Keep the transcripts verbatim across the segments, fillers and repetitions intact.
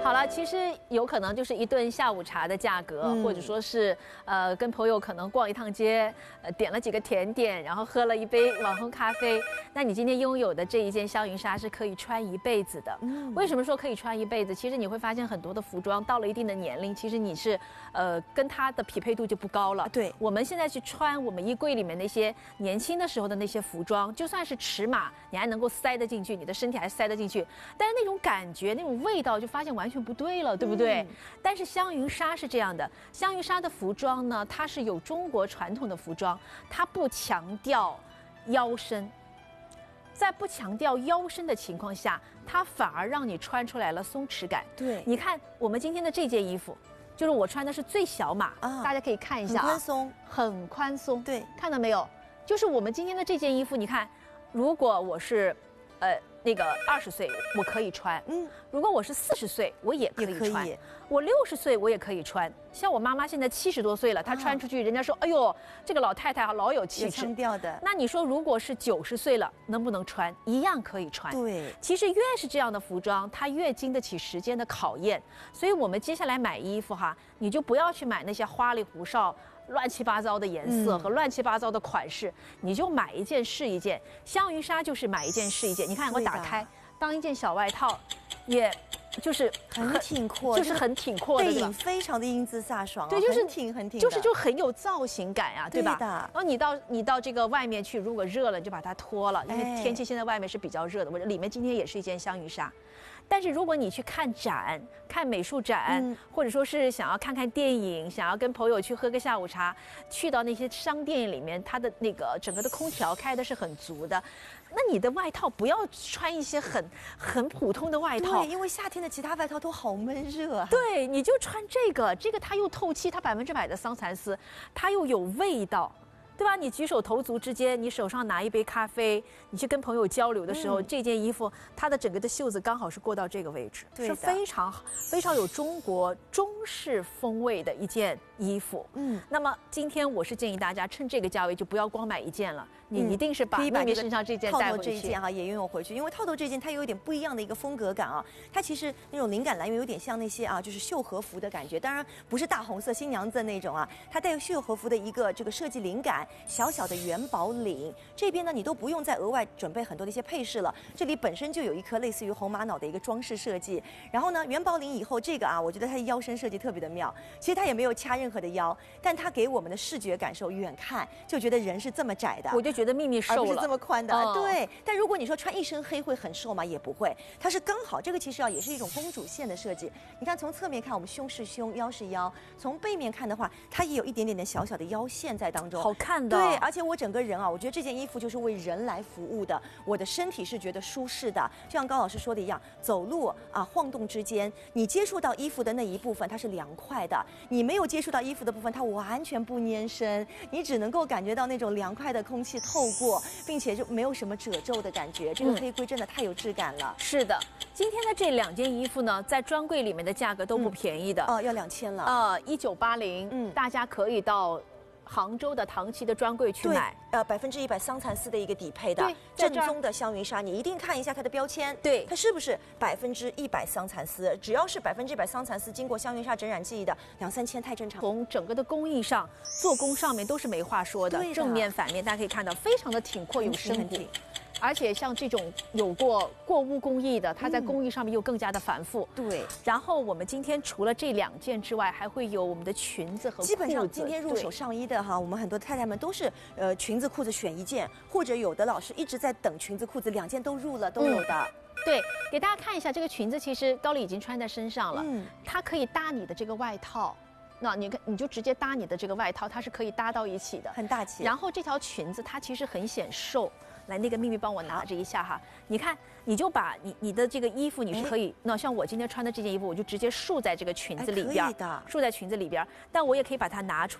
好了，其实有可能就是一顿下午茶的价格，嗯、或者说是呃跟朋友可能逛一趟街，呃点了几个甜点，然后喝了一杯网红咖啡。那你今天拥有的这一件香云纱是可以穿一辈子的。嗯、为什么说可以穿一辈子？其实你会发现很多的服装到了一定的年龄，其实你是呃跟它的匹配度就不高了。 对， 我们现在去穿我们衣柜里面那些年轻的时候的那些服装，就算是尺码，你还能够塞得进去，你的身体还塞得进去，但是那种感觉、那种味道就发现完全不对了，对不对？嗯、但是香云纱是这样的，香云纱的服装呢，它是有中国传统的服装，它不强调腰身，在不强调腰身的情况下，它反而让你穿出来了松弛感。 对， 你看我们今天的这件衣服，就是我穿的是最小码，啊、大家可以看一下、啊， 很宽松， 很宽松。 对， 看到没有？就是我们今天的这件衣服，你看，如果我是，呃。那个二十岁我可以穿，嗯，如果我是四十岁，我也可以穿，我六十岁我也可以穿。像我妈妈现在七十多岁了，她穿出去，人家说，哎呦，这个老太太老有气质， 腔调的。 那你说，如果是九十岁了，能不能穿？一样可以穿。 对， 其实越是这样的服装，它越经得起时间的考验。所以我们接下来买衣服哈，你就不要去买那些花里胡哨、乱七八糟的颜色和乱七八糟的款式，嗯、你就买一件是一件。香云纱就是买一件是一件。你看我打开当一件小外套，也就是很挺阔， 就是很挺阔的， 背影非常的英姿飒爽、啊， 对，就是很挺很挺， 就是就很有造型感呀、啊，对吧？ 对的。 然后你到你到这个外面去，如果热了，你就把它脱了，因为天气现在外面是比较热的。我里面今天也是一件香云纱。但是如果你去看展、看美术展，嗯、或者说是想要看看电影，想要跟朋友去喝个下午茶，去到那些商店里面，它的那个整个的空调开的是很足的，那你的外套不要穿一些很很普通的外套， 对，因为夏天的其他外套都好闷热啊。 对，你就穿这个，这个它又透气，它百分之百的桑蚕丝，它又有味道。对吧？你举手投足之间，你手上拿一杯咖啡，你去跟朋友交流的时候，嗯、这件衣服它的整个的袖子刚好是过到这个位置，是非常非常有中国中式风味的一件衣服。嗯，那么今天我是建议大家趁这个价位就不要光买一件了，你一定是把妹妹身上这件带回去。 套头这一件哈也拥有回去，因为套头这件它有一点不一样的一个风格感啊，它其实那种灵感来源有点像那些啊就是绣和服的感觉，当然不是大红色新娘子那种啊，它带有绣和服的一个这个设计灵感。小小的元宝领这边呢，你都不用再额外准备很多的一些配饰了，这里本身就有一颗类似于红玛瑙的一个装饰设计。然后呢，元宝领以后这个啊，我觉得它的腰身设计特别的妙。其实它也没有掐任何的腰，但它给我们的视觉感受，远看就觉得人是这么窄的， 我就觉得秘密瘦了， 而不是这么宽的。 哦、 对，但如果你说穿一身黑会很瘦吗？也不会，它是刚好。这个其实啊，也是一种公主线的设计。你看，从侧面看，我们胸是胸，腰是腰；从背面看的话，它也有一点点的小小的腰线在当中， 好看的。 对。而且我整个人啊，我觉得这件衣服就是为人来服务的。我的身体是觉得舒适的，就像高老师说的一样，走路啊晃动之间，你接触到衣服的那一部分它是凉快的，你没有接触到衣服的部分，它完全不粘身，你只能够感觉到那种凉快的空气透过，并且就没有什么褶皱的感觉。这个黑龟真的太有质感了。 嗯、是的，今天的这两件衣服呢，在专柜里面的价格都不便宜的， 哦、嗯，要两千了， 呃，一九八零，嗯，大家可以到杭州的唐奇的专柜去买， 呃，百分之一百桑蚕丝的一个底配的正宗的香云纱，你一定看一下它的标签， 对， 它是不是百分之一百桑蚕丝？只要是百分之一百桑蚕丝，经过香云纱整染技艺的，两三千太正常。 从整个的工艺上、做工上面都是没话说的，正面、反面大家可以看到，非常的挺阔有深骨。而且像这种有过过污工艺的，它在工艺上面又更加的繁复。 嗯、对。 然后我们今天除了这两件之外，还会有我们的裙子和裤子。 基本上今天入手上衣的哈，我们很多太太们都是呃裙子裤子选一件，或者有的老师一直在等裙子裤子，两件都入了，都有的。嗯、 对，给大家看一下这个裙子，其实高丽已经穿在身上了，嗯，它可以搭你的这个外套。那你看，你就直接搭你的这个外套，它是可以搭到一起的， 很大气。 然后这条裙子它其实很显瘦。来，那个秘密帮我拿着一下哈，你看，你就把你你的这个衣服，你是可以，那像我今天穿的这件衣服，我就直接束在这个裙子里边， 的， 束在裙子里边，但我也可以把它拿出来，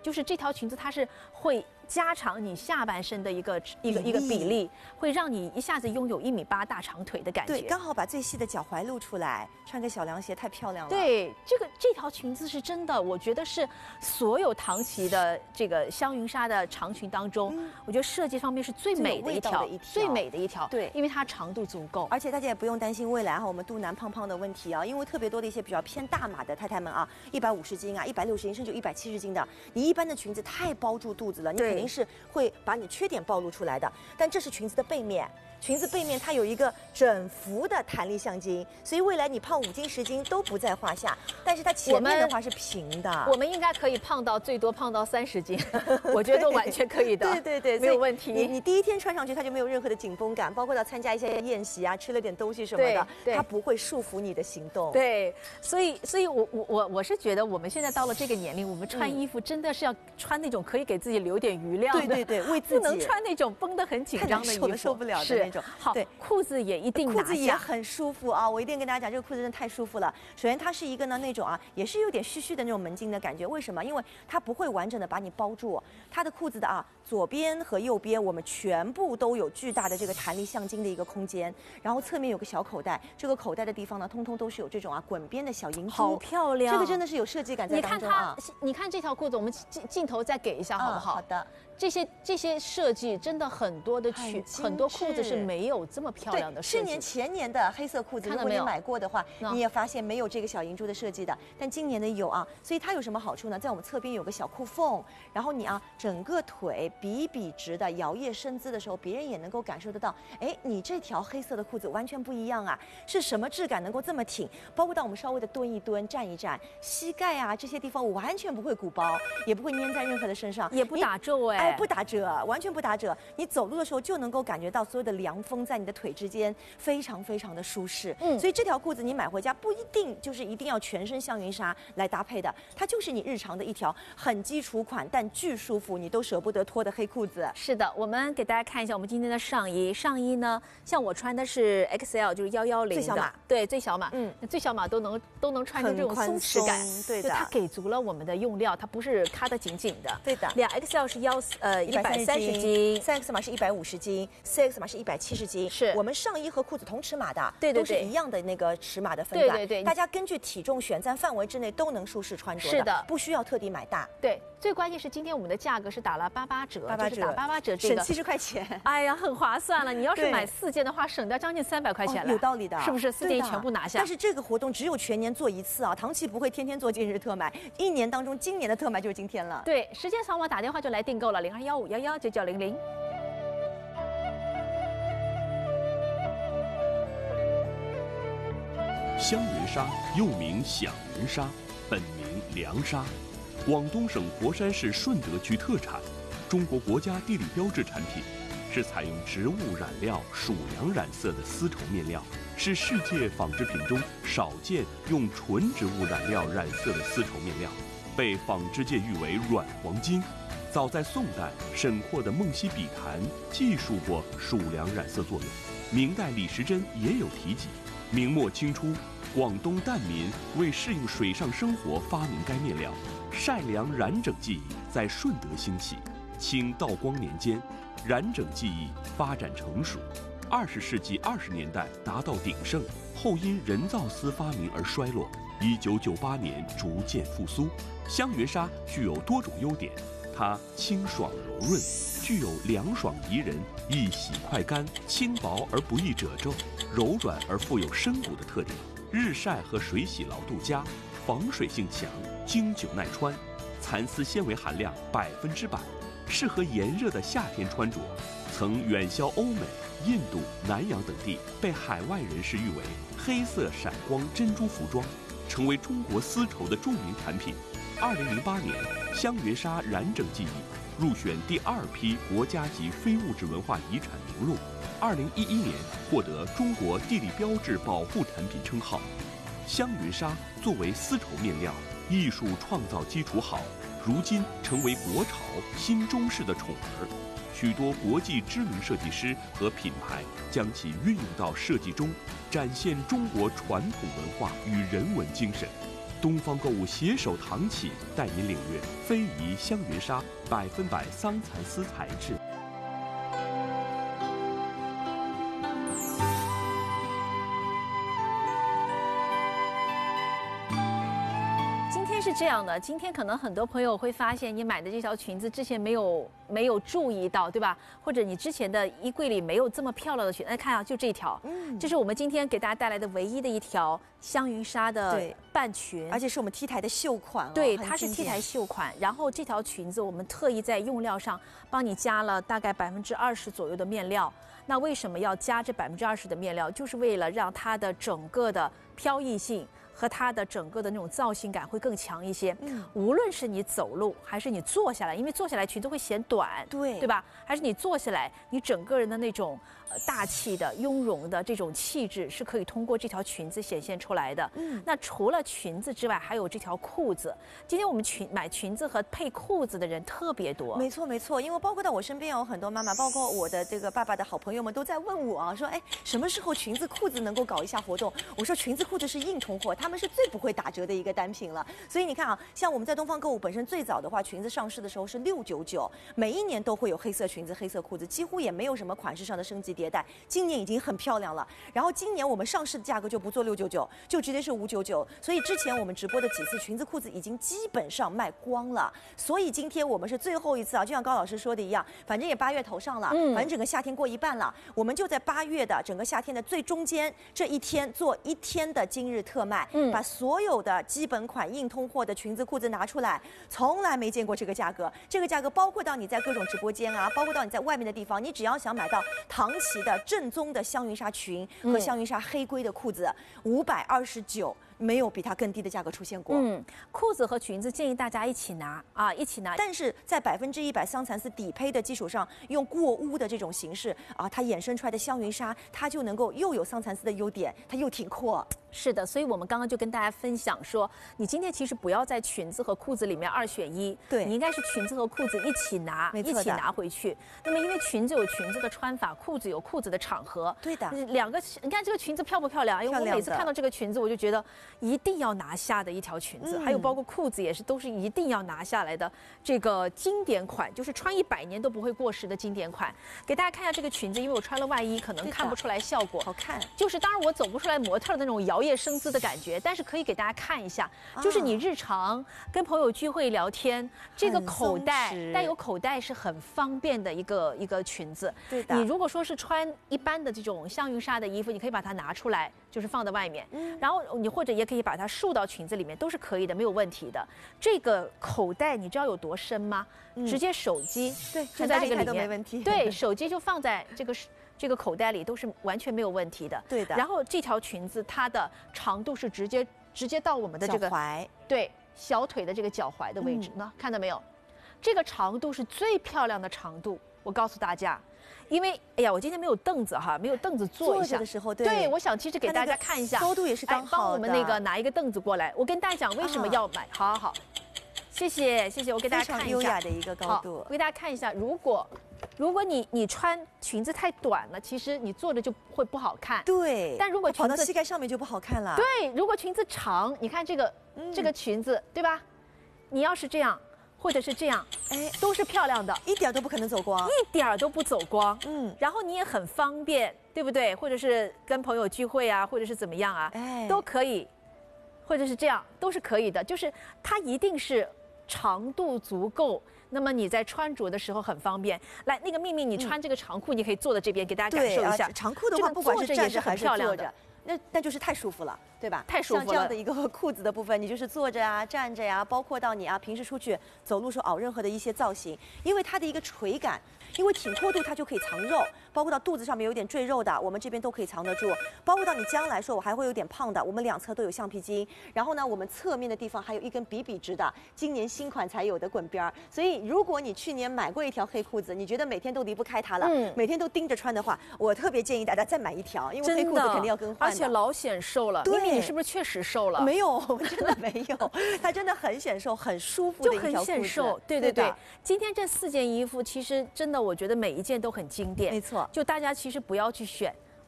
就是这条裙子它是会加长你下半身的一个一个一个比例，会让你一下子拥有一米八大长腿的感觉。 对，刚好把最细的脚踝露出来，穿个小凉鞋太漂亮了。 对，这个这条裙子是真的，我觉得是所有唐奇的这个香云纱的长裙当中，嗯、我觉得设计方面是最美的一条，最美的一条。 对， 因为它长度足够， 而且大家也不用担心未来哈我们肚腩胖胖的问题啊，因为特别多的一些比较偏大码的太太们啊，一百五十斤啊，一百六十斤甚至一百七十斤的，你一般的裙子太包住肚子了，你肯定是会把你缺点暴露出来的。但这是裙子的背面。裙子背面它有一个整幅的弹力橡筋，所以未来你胖五斤十斤都不在话下。但是它前面的话是平的， 我们应该可以胖到最多胖到三十斤，我觉得完全可以的。 对对对， 没有问题。 你你第一天穿上去它就没有任何的紧绷感，包括到参加一些宴席啊，吃了点东西什么的，它不会束缚你的行动。 对，所以所以我我我我是觉得我们现在到了这个年龄，我们穿衣服真的是要穿那种可以给自己留点余量的， 对对对，为自己不能穿那种绷得很紧张的衣服， 受不了的那种。 好，对。裤子也一定拿下， 裤子也很舒服啊！我一定跟大家讲，这个裤子真的太舒服了。首先，它是一个呢那种啊，也是有点虚虚的那种门襟的感觉。为什么？因为它不会完整的把你包住。它的裤子的啊左边和右边，我们全部都有巨大的这个弹力橡筋的一个空间。然后侧面有个小口袋，这个口袋的地方呢，通通都是有这种啊滚边的小银珠， 好漂亮！ 这个真的是有设计感在当中啊。 你看它，你看这条裤子，我们镜镜头再给一下好不好？ 好的。 这些这些设计真的很多的裙，很多裤子是没有这么漂亮的设计。 去年前年的黑色裤子，如果你买过的话，你也发现没有这个小银珠的设计的。但今年的有啊，所以它有什么好处呢？在我们侧边有个小裤缝，然后你啊整个腿笔笔直的摇曳身姿的时候，别人也能够感受得到，哎，你这条黑色的裤子完全不一样啊！是什么质感能够这么挺？包括到我们稍微的蹲一蹲、站一站，膝盖啊这些地方完全不会鼓包，也不会粘在任何的身上， 也不打皱哎。 哎，不打折，完全不打折。你走路的时候就能够感觉到所有的凉风在你的腿之间，非常非常的舒适。嗯，所以这条裤子你买回家不一定就是一定要全身香云纱来搭配的，它就是你日常的一条很基础款但巨舒服，你都舍不得脱的黑裤子。 是的，我们给大家看一下我们今天的上衣。上衣呢，像我穿的是 X L， 就是幺幺零的， 最小码。 对，最小码。嗯，最小码都能都能穿出这种松弛感。 对的， 就它给足了我们的用料，它不是卡得紧紧的。 对的。 两 X L 是幺呃一百三十斤， 三 X 码是一百五十斤，四 X 码是一百七十斤。 是我们上衣和裤子同尺码的， 对对对， 都是一样的那个尺码的分段。 对对对， 大家根据体重选在范围之内都能舒适穿着的。 是的， 不需要特地买大。 对，最关键是今天我们的价格是打了八八折， 八八折， 打八八折，这个省七十块钱。 哎呀，很划算了。你要是买四件的话，省掉将近三百块钱了。 有道理的， 是不是？四件全部拿下。 但是这个活动只有全年做一次啊，唐奇不会天天做今日特买，一年当中今年的特买就是今天了。 对，时间扫码打电话就来订购了，零二幺五幺幺九九零零。 香云纱又名响云纱，本名凉纱，广东省佛山市顺德区特产，中国国家地理标志产品，是采用植物染料属良染色的丝绸面料，是世界纺织品中少见用纯植物染料染色的丝绸面料，被纺织界誉为软黄金。早在宋代，沈括的《梦溪笔谈》记述过属良染色作用，明代李时珍也有提及。明末清初，广东疍民为适应水上生活发明该面料，晒凉染整技艺在顺德兴起。清道光年间，染整技艺发展成熟，二十世纪二十年代达到鼎盛，后因人造丝发明而衰落。一九九八年逐渐复苏。香云纱具有多种优点，它清爽柔润，具有凉爽宜人、易洗快干、轻薄而不易褶皱、柔软而富有深骨的特点。日晒和水洗牢度佳，防水性强，经久耐穿，蚕丝纤维含量百分之百，适合炎热的夏天穿着。曾远销欧美、印度、南洋等地，被海外人士誉为黑色闪光珍珠服装，成为中国丝绸的著名产品。二零零八年，香云纱染整技艺入选第二批国家级非物质文化遗产名录。二零一一年获得中国地理标志保护产品称号。香云纱作为丝绸面料，艺术创造基础好，如今成为国潮新中式的宠儿。许多国际知名设计师和品牌将其运用到设计中，展现中国传统文化与人文精神。 东方购物携手唐启，带您领略非遗香云纱，百分百桑蚕丝材质。 是这样的，今天可能很多朋友会发现，你买的这条裙子之前没有没有注意到，对吧？或者你之前的衣柜里没有这么漂亮的裙，哎，看啊，就这条，嗯，这是我们今天给大家带来的唯一的一条香云纱的半裙， 而且是我们 T 台的秀款、哦， 对，它是 T 台秀款。然后这条裙子我们特意在用料上帮你加了大概百分之二十左右的面料。那为什么要加这百分之二十的面料？就是为了让它的整个的飘逸性和它的整个的那种造型感会更强一些。嗯，无论是你走路还是你坐下来，因为坐下来裙子会显短， 对， 对吧？还是你坐下来，你整个人的那种呃大气的、雍容的这种气质是可以通过这条裙子显现出来的。嗯，那除了裙子之外，还有这条裤子。今天我们裙买裙子和配裤子的人特别多。 没错，没错，因为包括到我身边有很多妈妈，包括我的这个爸爸的好朋友们都在问我啊，说哎，什么时候裙子裤子能够搞一下活动？我说裙子裤子是硬通货。他们是最不会打折的一个单品了，所以你看啊，像我们在东方购物本身最早的话，裙子上市的时候是六九九，每一年都会有黑色裙子、黑色裤子，几乎也没有什么款式上的升级迭代。今年已经很漂亮了，然后今年我们上市的价格就不做六九九，就直接是五九九。所以之前我们直播的几次裙子、裤子已经基本上卖光了，所以今天我们是最后一次啊，就像高老师说的一样，反正也八月头上了，嗯，反正整个夏天过一半了，我们就在八月的整个夏天的最中间这一天做一天的今日特卖。嗯，把所有的基本款硬通货的裙子、裤子拿出来，从来没见过这个价格。这个价格包括到你在各种直播间啊，包括到你在外面的地方，你只要想买到唐琦的正宗的香云纱裙和香云纱黑龟的裤子，五百二十九。没有比它更低的价格出现过。 嗯，裤子和裙子建议大家一起拿啊，一起拿。 但是在百分之一百桑蚕丝底胚的基础上，用过污的这种形式啊，它衍生出来的香云纱，它就能够又有桑蚕丝的优点，它又挺阔。 是的，所以我们刚刚就跟大家分享说，你今天其实不要在裙子和裤子里面二选一， 对， 你应该是裙子和裤子一起拿，一起拿回去。那么因为裙子有裙子的穿法，裤子有裤子的场合， 对的， 两个，你看这个裙子漂不漂亮？因为我每次看到这个裙子，我就觉得一定要拿下的一条裙子，嗯、还有包括裤子也是，都是一定要拿下来的这个经典款，就是穿一百年都不会过时的经典款。给大家看一下这个裙子，因为我穿了外衣，可能看不出来效果， 好看。 就是当然我走不出来模特的那种摇曳生姿的感觉，但是可以给大家看一下，就是你日常跟朋友聚会聊天，这个口袋带有口袋是很方便的一个一个裙子。 对的。 你如果说是穿一般的这种香云纱的衣服，你可以把它拿出来，就是放在外面，嗯、然后你或者也可以把它束到裙子里面，都是可以的，没有问题的。这个口袋你知道有多深吗？嗯、直接手机对就在这个里面， 都没问题。 对，手机就放在这个。这个口袋里都是完全没有问题的， 对的。 然后这条裙子它的长度是直接直接到我们的这个脚踝， 对，小腿的这个脚踝的位置呢，嗯、看到没有？这个长度是最漂亮的长度，我告诉大家，因为哎呀，我今天没有凳子哈，没有凳子坐一下的时候，对， 对我想其实给大家看一下， 高度也是刚好的。 帮我们那个拿一个凳子过来，我跟大家讲为什么要买，啊、好好好，谢谢谢谢，我给大家看一下， 非常优雅的一个高度， 我给大家看一下，如果。如果你你穿裙子太短了，其实你坐着就会不好看。 对。 但如果跑到膝盖上面就不好看了。 对，如果裙子长，你看这个、嗯、这个裙子，对吧？你要是这样，或者是这样，哎，都是漂亮的， 一点都不可能走光， 一点都不走光。嗯。然后你也很方便，对不对？或者是跟朋友聚会啊，或者是怎么样啊，哎，都可以，或者是这样，都是可以的。就是它一定是长度足够。那么你在穿着的时候很方便。来，那个秘密，你穿这个长裤，你可以坐在这边给大家感受一下。 啊、长裤的话，不管是站着还是坐着，那那就是太舒服了，对吧？ 太舒服了。 像这样的一个裤子的部分，你就是坐着啊、站着呀、啊，包括到你啊平时出去走路时候熬任何的一些造型，因为它的一个垂感，因为挺阔度它就可以藏肉，包括到肚子上面有点赘肉的，我们这边都可以藏得住。包括到你将来说我还会有点胖的，我们两侧都有橡皮筋。然后呢，我们侧面的地方还有一根笔笔直的，今年新款才有的滚边儿。所以如果你去年买过一条黑裤子，你觉得每天都离不开它了，嗯、每天都盯着穿的话，我特别建议大家再买一条，因为黑裤子肯定要更换的。 而且老显瘦了。 对， 咪咪你是不是确实瘦了？ 没有，我真的没有。它真的很显瘦，很舒服的一条裤子。 就很显瘦，对对对。今天这四件衣服，其实真的我觉得每一件都很经典。 没错。 就大家其实不要去选。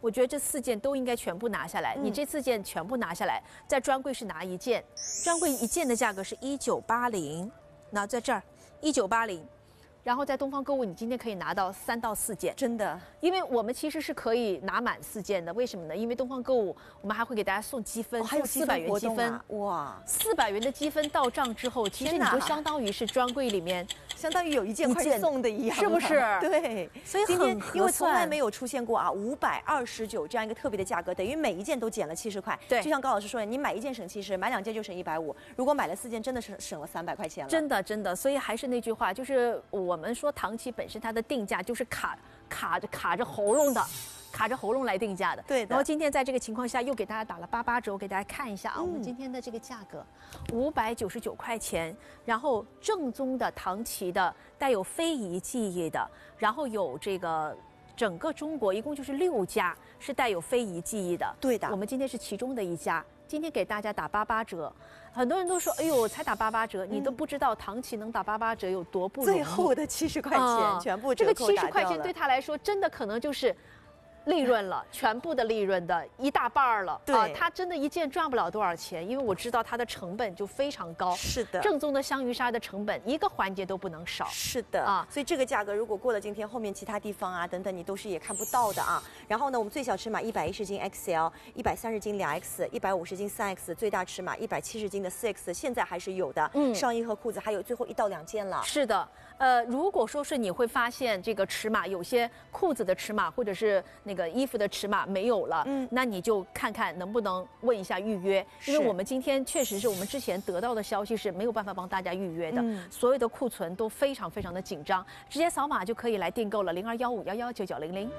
我觉得这四件都应该全部拿下来。 嗯、 你这四件全部拿下来，在专柜是拿一件，专柜一件的价格是一九八零，那在这儿一九八零。然后在东方购物，你今天可以拿到三到四件， 真的， 因为我们其实是可以拿满四件的。为什么呢？因为东方购物我们还会给大家送积分， 哦、还有四百元积分、 啊，哇， 四百元的积分到账之后，其实你就相当于是专柜里面， 相当于有一件快送的一样， 是不是？ 对， 所以今天因为从来没有有出现过啊，五百二十九这样一个特别的价格，等于每一件都减了七十块。 对， 就像高老师说的，你买一件省七十，买两件就省一百五，如果买了四件，真的是省了三百块钱了。 真的真的，所以还是那句话，就是我们说唐琪本身它的定价就是卡卡着卡着喉咙的，卡着喉咙来定价的。 对的。 然后今天在这个情况下又给大家打了八八折，我给大家看一下啊，嗯、我们今天的这个价格五百九十九块钱，然后正宗的唐琪的，带有非遗技艺的，然后有这个整个中国一共就是六家是带有非遗技艺的。 对的。 我们今天是其中的一家。今天给大家打八八折，很多人都说，哎呦，才打八八折，你都不知道唐琪能打八八折有多不容易。 最后的七十块钱、嗯、全部折扣打掉了。 这个七十块钱对他来说，真的可能就是利润了，全部的利润的一大半了。 对、 啊，他真的一件赚不了多少钱，因为我知道它的成本就非常高。 是的， 正宗的香鱼沙的成本一个环节都不能少。 是的啊，所以这个价格如果过了今天，后面其他地方啊等等，你都是也看不到的啊。然后呢，我们最小尺码一百一十斤 X L， 一百三十斤两 X， 一百五十斤三 X， 最大尺码一百七十斤的四 X， 现在还是有的。嗯，上衣和裤子还有最后一到两件了。 是的。呃，如果说是你会发现这个尺码有些裤子的尺码或者是那个衣服的尺码没有了，嗯，那你就看看能不能问一下预约，因为我们今天确实是我们之前得到的消息是没有办法帮大家预约的，嗯、所有的库存都非常非常的紧张，直接扫码就可以来订购了，零二幺五幺幺九九零零。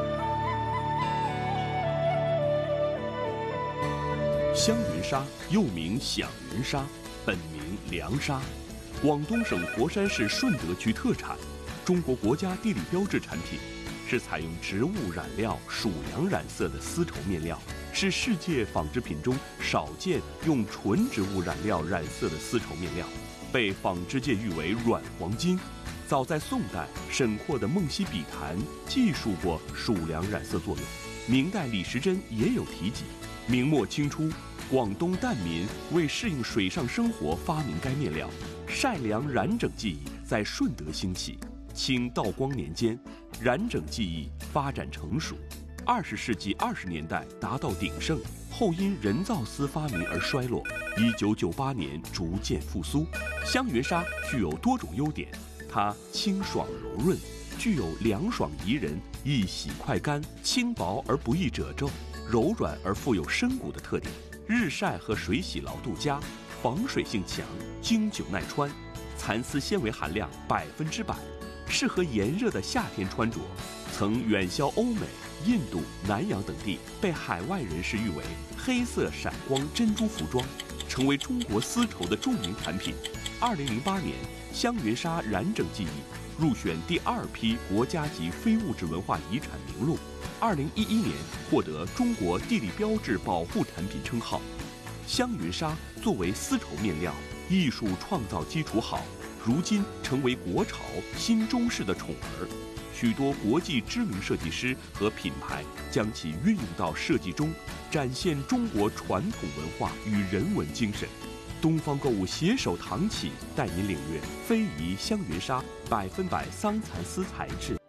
香云纱又名响云纱，本名凉纱。广东省佛山市顺德区特产，中国国家地理标志产品，是采用植物染料属良染色的丝绸面料，是世界纺织品中少见用纯植物染料染色的丝绸面料，被纺织界誉为软黄金。早在宋代，沈括的《梦溪笔谈》记述过属良染色作用，明代李时珍也有提及。明末清初，广东疍民为适应水上生活发明该面料。晒良染整技艺在顺德兴起，清道光年间，染整技艺发展成熟。二十世纪二十年代达到鼎盛，后因人造丝发明而衰落。一九九八年逐渐复苏。香云纱具有多种优点，它清爽柔润，具有凉爽宜人、易洗快干、轻薄而不易褶皱、柔软而富有深骨的特点，日晒和水洗牢度佳。防水性强，经久耐穿，蚕丝纤维含量百分之百，适合炎热的夏天穿着。曾远销欧美、印度、南洋等地，被海外人士誉为黑色闪光珍珠服装，成为中国丝绸的著名产品。二零零八年，香云纱染整技艺入选第二批国家级非物质文化遗产名录。二零一一年获得中国地理标志保护产品称号。香云纱作为丝绸面料，艺术创造基础好，如今成为国潮新中式的宠儿。许多国际知名设计师和品牌将其运用到设计中，展现中国传统文化与人文精神。东方购物携手唐琪，带您领略非遗香云纱百分百桑蚕丝材质。